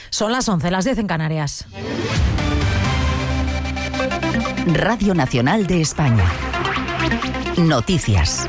Son las 11, las 10 en Canarias. Radio Nacional de España. Noticias.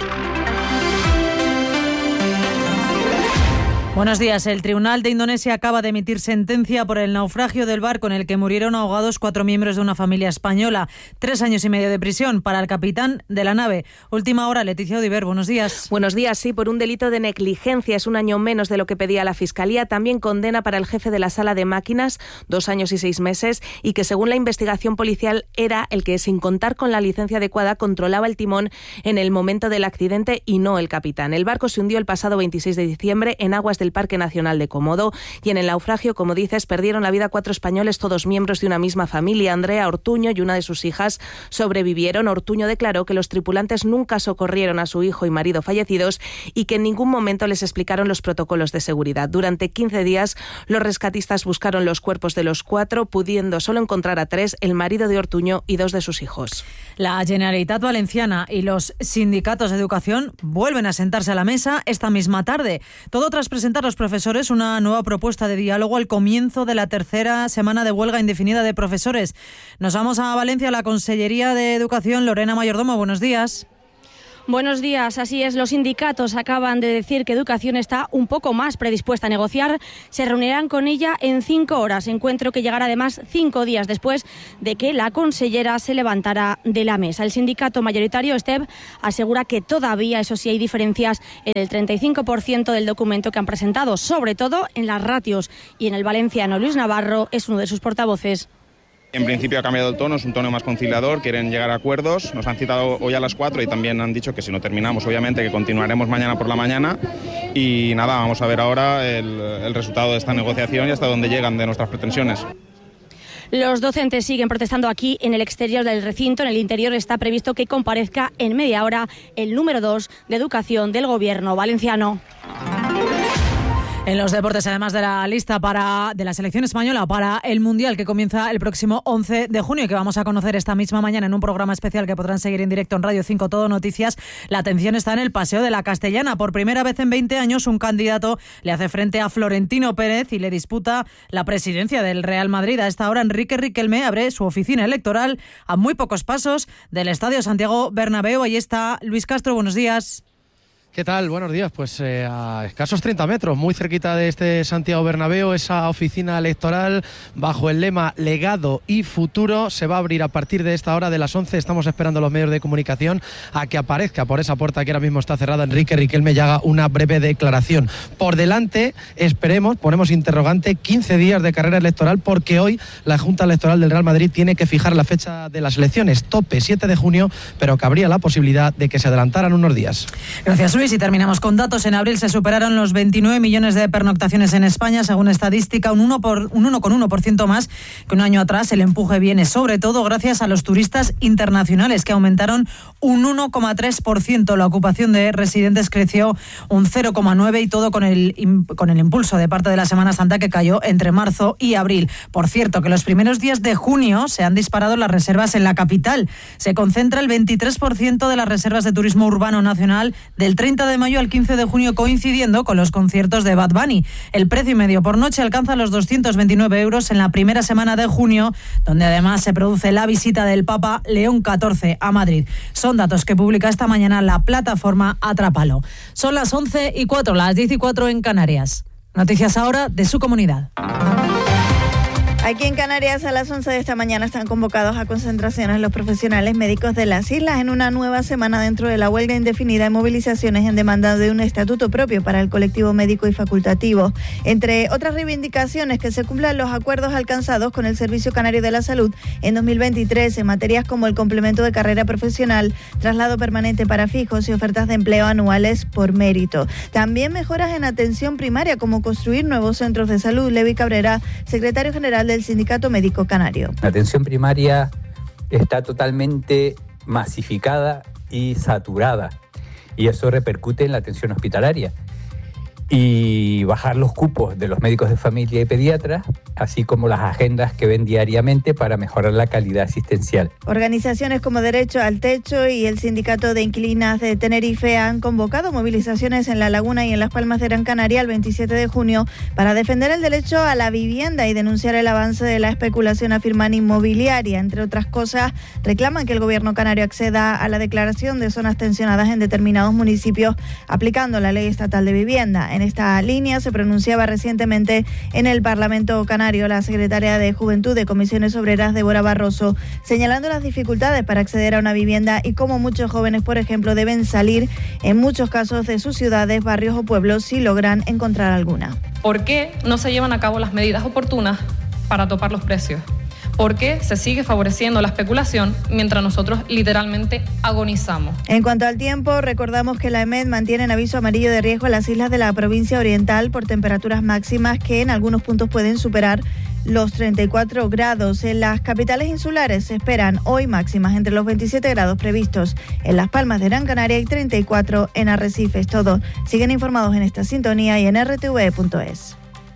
Buenos días. El Tribunal de Indonesia acaba de emitir sentencia por el naufragio del barco en el que murieron ahogados 4 miembros de una familia española. 3 años y medio de prisión para el capitán de la nave. Última hora, Leticia Odiver, buenos días. Buenos días, sí, por un delito de negligencia. Es 1 año menos de lo que pedía la Fiscalía. También condena para el jefe de la sala de máquinas, 2 años y 6 meses, y que según la investigación policial era el que, sin contar con la licencia adecuada, controlaba el timón en el momento del accidente y no el capitán. El barco se hundió el pasado 26 de diciembre en aguas del Parque Nacional de Komodo y en el naufragio, como dices, perdieron la vida 4 españoles, todos miembros de una misma familia. Andrea Ortuño y una de sus hijas sobrevivieron. Ortuño declaró que los tripulantes nunca socorrieron a su hijo y marido fallecidos y que en ningún momento les explicaron los protocolos de seguridad. Durante 15 días los rescatistas buscaron los cuerpos de los 4, pudiendo solo encontrar a 3, el marido de Ortuño y 2 de sus hijos. La Generalitat Valenciana y los sindicatos de educación vuelven a sentarse a la mesa esta misma tarde. Todo tras presentar los profesores una nueva propuesta de diálogo al comienzo de la tercera semana de huelga indefinida de profesores. Nos vamos a Valencia, a la Consellería de Educación. Lorena Mayordomo, buenos días. Buenos días, así es. Los sindicatos acaban de decir que Educación está un poco más predispuesta a negociar. Se reunirán con ella en 5 horas, encuentro que llegará además 5 días después de que la consellera se levantara de la mesa. El sindicato mayoritario, STEB, asegura que todavía, eso sí, hay diferencias en el 35% del documento que han presentado, sobre todo en las ratios. Y en el valenciano, Luis Navarro es uno de sus portavoces. En principio ha cambiado el tono, es un tono más conciliador, quieren llegar a acuerdos, nos han citado hoy a las 4 y también han dicho que si no terminamos, obviamente, que continuaremos mañana por la mañana y nada, vamos a ver ahora el resultado de esta negociación y hasta dónde llegan de nuestras pretensiones. Los docentes siguen protestando aquí en el exterior del recinto. En el interior está previsto que comparezca en media hora el número 2 de Educación del Gobierno valenciano. En los deportes, además de la lista de la selección española para el Mundial que comienza el próximo 11 de junio y que vamos a conocer esta misma mañana en un programa especial que podrán seguir en directo en Radio 5 Todo Noticias, la atención está en el Paseo de la Castellana. Por primera vez en 20 años un candidato le hace frente a Florentino Pérez y le disputa la presidencia del Real Madrid. A esta hora Enrique Riquelme abre su oficina electoral a muy pocos pasos del Estadio Santiago Bernabéu. Ahí está Luis Castro, buenos días. ¿Qué tal? Buenos días. Pues a escasos 30 metros, muy cerquita de este Santiago Bernabéu, esa oficina electoral bajo el lema Legado y Futuro se va a abrir a partir de esta hora de las 11. Estamos esperando los medios de comunicación a que aparezca por esa puerta que ahora mismo está cerrada Enrique Riquelme y haga una breve declaración. Por delante, esperemos, ponemos interrogante, 15 días de carrera electoral porque hoy la Junta Electoral del Real Madrid tiene que fijar la fecha de las elecciones, tope 7 de junio, pero que habría la posibilidad de que se adelantaran unos días. Gracias, Luis. Y terminamos con datos. En abril se superaron los 29 millones de pernoctaciones en España, según estadística, un 1,1% más que un año atrás. El empuje viene sobre todo gracias a los turistas internacionales, que aumentaron un 1,3%. La ocupación de residentes creció un 0,9% y todo con el impulso de parte de la Semana Santa que cayó entre marzo y abril. Por cierto, que los primeros días de junio se han disparado las reservas en la capital. Se concentra el 23% de las reservas de turismo urbano nacional del 30 de mayo al 15 de junio, coincidiendo con los conciertos de Bad Bunny. El precio medio por noche alcanza los 229 euros en la primera semana de junio, donde además se produce la visita del Papa León XIV a Madrid. Son datos que publica esta mañana la plataforma Atrápalo. Son las 11:04, las 10:04 en Canarias. Noticias ahora de su comunidad. Aquí en Canarias a las 11 de esta mañana están convocados a concentraciones los profesionales médicos de las islas en una nueva semana dentro de la huelga indefinida y movilizaciones en demanda de un estatuto propio para el colectivo médico y facultativo. Entre otras reivindicaciones, que se cumplan los acuerdos alcanzados con el Servicio Canario de la Salud en 2023 en materias como el complemento de carrera profesional, traslado permanente para fijos y ofertas de empleo anuales por mérito. También mejoras en atención primaria, como construir nuevos centros de salud. Levi Cabrera, secretario general del Sindicato Médico Canario. La atención primaria está totalmente masificada y saturada, y eso repercute en la atención hospitalaria. Y bajar los cupos de los médicos de familia y pediatras así como las agendas que ven diariamente para mejorar la calidad asistencial. Organizaciones como Derecho al Techo y el Sindicato de Inquilinas de Tenerife han convocado movilizaciones en La Laguna y en Las Palmas de Gran Canaria el 27 de junio para defender el derecho a la vivienda y denunciar el avance de la especulación, afirman, inmobiliaria. Entre otras cosas, reclaman que el gobierno canario acceda a la declaración de zonas tensionadas en determinados municipios aplicando la ley estatal de vivienda. En esta línea se pronunciaba recientemente en el Parlamento canario la secretaria de Juventud de Comisiones Obreras, Débora Barroso, señalando las dificultades para acceder a una vivienda y cómo muchos jóvenes, por ejemplo, deben salir en muchos casos de sus ciudades, barrios o pueblos si logran encontrar alguna. ¿Por qué no se llevan a cabo las medidas oportunas para topar los precios? ¿Por qué se sigue favoreciendo la especulación mientras nosotros literalmente agonizamos? En cuanto al tiempo, recordamos que la EMET mantiene en aviso amarillo de riesgo en las islas de la provincia oriental por temperaturas máximas que en algunos puntos pueden superar los 34 grados. En las capitales insulares se esperan hoy máximas entre los 27 grados previstos en Las Palmas de Gran Canaria y 34 en Arrecifes. Todos siguen informados en esta sintonía y en rtve.es.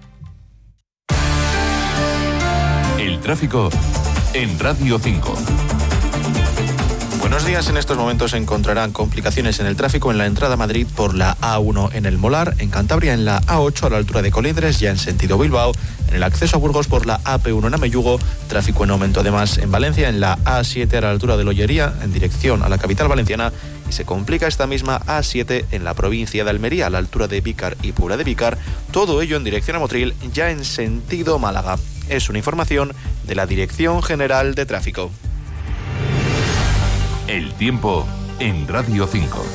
El tráfico en Radio 5. Buenos días. En estos momentos se encontrarán complicaciones en el tráfico en la entrada a Madrid por la A1 en el Molar, en Cantabria en la A8 a la altura de Colindres, ya en sentido Bilbao, en el acceso a Burgos por la AP1 en Ameyugo, tráfico en aumento además en Valencia en la A7 a la altura de Lollería, en dirección a la capital valenciana, y se complica esta misma A7 en la provincia de Almería a la altura de Vícar y Puebla de Vícar, todo ello en dirección a Motril, ya en sentido Málaga. Es una información de la Dirección General de Tráfico. El tiempo en Radio 5.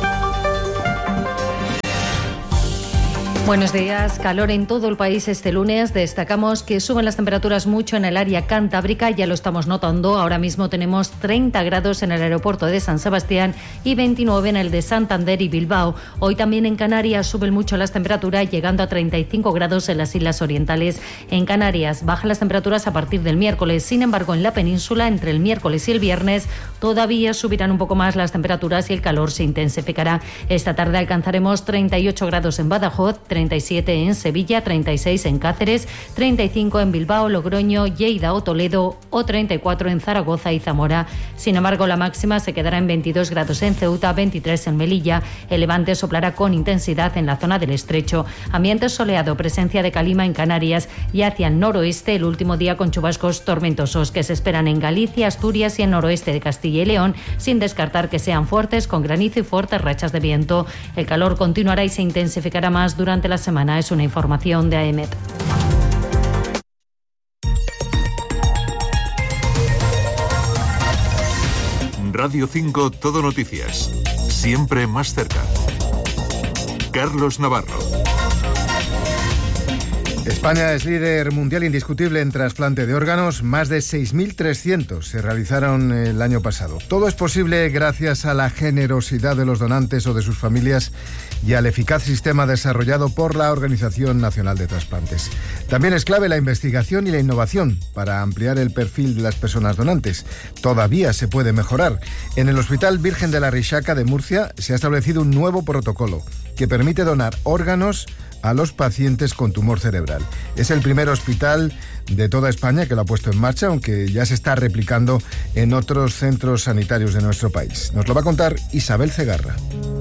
Buenos días. Calor en todo el país este lunes. Destacamos que suben las temperaturas mucho en el área cantábrica. Ya lo estamos notando. Ahora mismo tenemos 30 grados en el aeropuerto de San Sebastián y 29 en el de Santander y Bilbao. Hoy también en Canarias suben mucho las temperaturas, llegando a 35 grados en las islas orientales. En Canarias bajan las temperaturas a partir del miércoles. Sin embargo, en la península, entre el miércoles y el viernes, todavía subirán un poco más las temperaturas y el calor se intensificará. Esta tarde alcanzaremos 38 grados en Badajoz, 37 en Sevilla, 36 en Cáceres, 35 en Bilbao, Logroño, Lleida o Toledo o 34 en Zaragoza y Zamora. Sin embargo, la máxima se quedará en 22 grados en Ceuta, 23 en Melilla. El levante soplará con intensidad en la zona del Estrecho. Ambiente soleado, presencia de calima en Canarias y hacia el noroeste el último día con chubascos tormentosos que se esperan en Galicia, Asturias y el noroeste de Castilla y León, sin descartar que sean fuertes con granizo y fuertes rachas de viento. El calor continuará y se intensificará más durante la semana. Es una información de AEMET. Radio 5 Todo Noticias. Siempre más cerca. Carlos Navarro. España es líder mundial indiscutible en trasplante de órganos. Más de 6.300 se realizaron el año pasado. Todo es posible gracias a la generosidad de los donantes o de sus familias y al eficaz sistema desarrollado por la Organización Nacional de Trasplantes. También es clave la investigación y la innovación para ampliar el perfil de las personas donantes. Todavía se puede mejorar. En el Hospital Virgen de la Rixaca de Murcia se ha establecido un nuevo protocolo que permite donar órganos a los pacientes con tumor cerebral. Es el primer hospital de toda España que lo ha puesto en marcha, aunque ya se está replicando en otros centros sanitarios de nuestro país. Nos lo va a contar Isabel Cegarra.